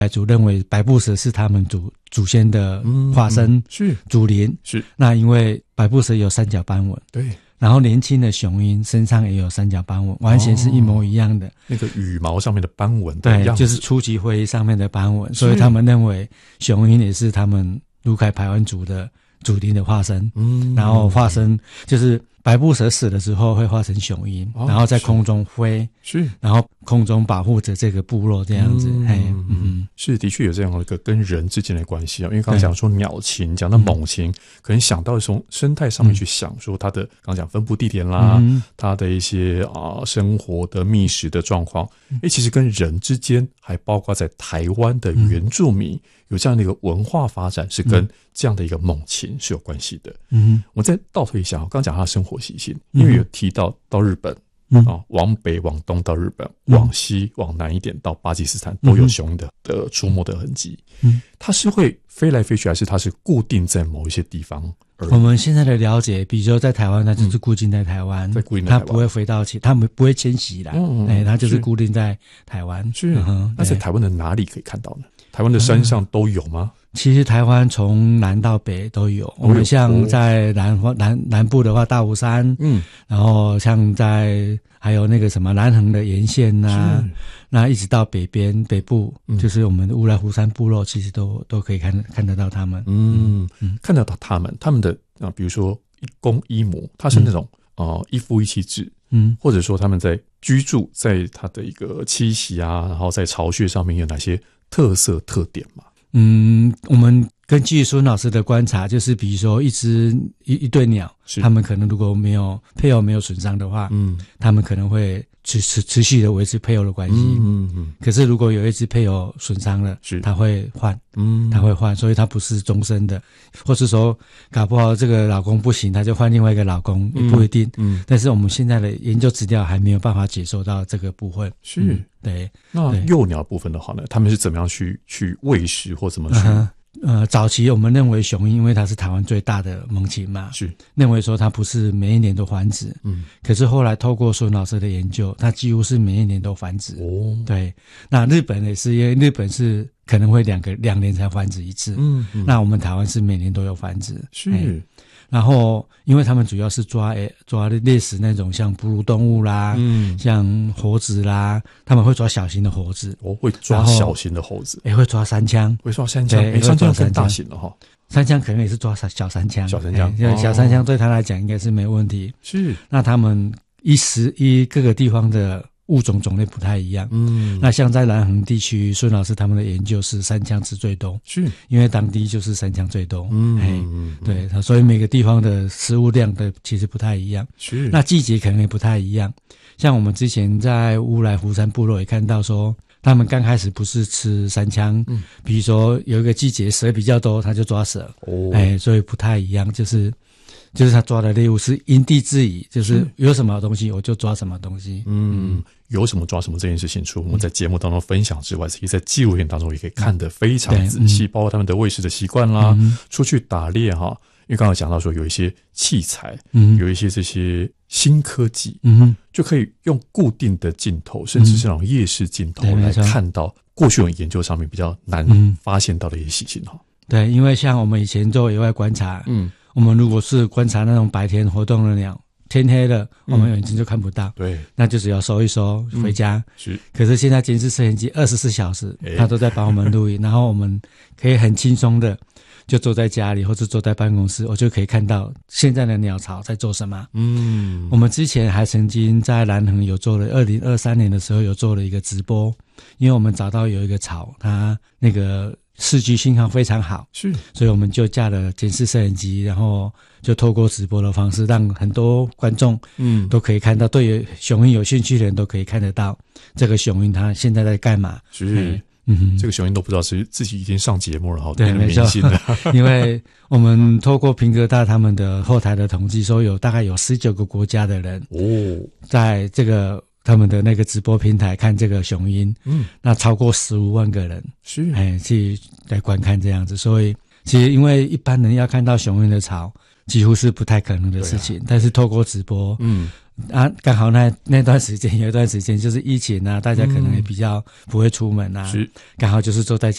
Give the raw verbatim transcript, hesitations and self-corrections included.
主认为百步蛇是他们祖祖先的化身，嗯嗯、 是祖灵。 是那因为百步蛇有三角斑纹， 对， 然后年轻的雄鹰身上也有三角斑纹，完全是一模一样的。哦、 那个羽毛上面的斑纹的样子， 对，就是初级灰上面的斑纹，所以他们认为雄鹰也是他们卢凯排湾族的祖灵的化身。嗯，然后化身就是百步蛇死了之后会化成雄鹰，哦、然后在空中飞， 是， 然后空中保护着这个部落这样子。嗯，嘿嗯是的确有这样的一个跟人之间的关系啊。因为刚刚讲说鸟禽，讲到猛禽，嗯、可能想到从生态上面去想说它的，刚刚讲分布地点啦，嗯、它的一些啊、呃、生活的觅食的状况，哎，其实跟人之间，还包括在台湾的原住民。嗯有这样的一个文化发展，是跟这样的一个猛禽是有关系的。嗯，我们再倒推一下，我刚刚讲他的生活习性，因为有提到到日本，嗯、啊，往北往东到日本，嗯、往西往南一点到巴基斯坦都有熊的的出没的痕迹。嗯，它是会飞来飞去，还是它是固定在某一些地方而已？ 我们现在的了解，比如说在台湾，它就是固定在台湾， 在固定在台湾， 它不会飞到其，它不会迁徙啦。嗯，哎，它就是固定在台湾。 是，嗯、那在台湾的哪里可以看到呢？台湾的山上都有吗？ 嗯、其实台湾从南到北都有。我们像在南南南部的话，大武山，嗯，然后像在还有那个什么南横的沿线呐、啊，那一直到北边北部，嗯、就是我们的乌来湖山部落，其实都都可以看看得到他们。 嗯嗯，看得到他们，他们的啊，比如说一公一母，他是那种啊、嗯呃、一夫一妻制，嗯，或者说他们在居住在他的一个栖息啊，然后在巢穴上面有哪些特色特点嘛？ 嗯，我们根据孙老师的观察，就是比如说一只一一对鸟，他们可能如果没有配偶没有损伤的话，嗯，他们可能会持持持续的维持配偶的关系，嗯嗯。可是如果有一只配偶损伤了，是他会换，嗯，他会换，所以他不是终身的，或是说搞不好这个老公不行，他就换另外一个老公，也不一定，嗯。嗯但是我们现在的研究资料还没有办法解说到这个部分， 是。 嗯对， 那幼鸟部分的话呢，他们是怎么样去去喂食或怎么去？ 呃, 呃，早期我们认为雄鹰，因为它是台湾最大的猛禽嘛，是认为说它不是每一年都繁殖，嗯，可是后来透过孙老师的研究，它几乎是每一年都繁殖。哦，对，那日本也是，因为日本是可能会两个两年才繁殖一次，嗯，嗯那我们台湾是每年都有繁殖，是。然后，因为他们主要是抓诶抓猎食那种像哺乳动物啦，嗯，像猴子啦，他们会抓小型的猴子， 哦，会抓小型的猴子， 也会抓山羌， 会抓山羌，诶，山羌更大型了哈， 山羌可能也是抓小山羌， 小山羌， 欸、小山羌对他来讲应该是没问题， 是。 那他们一时一各个地方的物种种类不太一样，嗯，那像在南横地区，孙老师他们的研究是山羌吃最多，是因为当地就是山羌最多，嗯，嗯对，所以每个地方的食物量的其实不太一样，是，那季节可能也不太一样。像我们之前在乌来湖山部落也看到说，他们刚开始不是吃山羌，嗯，比如说有一个季节蛇比较多，他就抓蛇，哦，哎，所以不太一样，就是。就是他抓的猎物是因地制宜，就是有什么东西我就抓什么东西。 嗯，有什么抓什么这件事情，除了我们在节目当中分享之外，其实在纪录片当中也可以看得非常仔细，包括他们的喂食的习惯啦，嗯、出去打猎哈。因为刚刚讲到说有一些器材，嗯，有一些这些新科技，嗯，就可以用固定的镜头，甚至是那种夜视镜头来看到过去我们研究上面比较难发现到的一些习性哈。 对，因为像我们以前做野外观察，嗯。我们如果是观察那种白天活动的鸟，天黑了，我们眼睛就看不到。对、嗯，那就只要收一收回家。嗯、是。可是现在监视摄影机二十四小时，它都在帮我们录影，然后我们可以很轻松的就坐在家里或者坐在办公室，我就可以看到现在的鸟巢在做什么。嗯，我们之前还曾经在南横有做了，二零二三年的时候有做了一个直播，因为我们找到有一个巢，它那个。视距信号非常好，是，所以我们就架了监视摄影机，然后就透过直播的方式，让很多观众嗯都可以看到，对于雄鹰有兴趣的人都可以看得到这个雄鹰它现在在干嘛。是，嗯哼，这个雄鹰都不知道是自己已经上节目了，好，对，没错， 因为我们透过平哥大他们的后台的统计，说有大概有十九个国家的人哦，在这个。他们的那个直播平台看这个雄鹰，嗯，那超过十五万个人是哎去来观看这样子，所以其实因为一般人要看到雄鹰的巢， 几乎是不太可能的事情。啊、但是透过直播，嗯。啊，刚好那那段时间有一段时间就是疫情啊，大家可能也比较不会出门啊，刚好就是坐在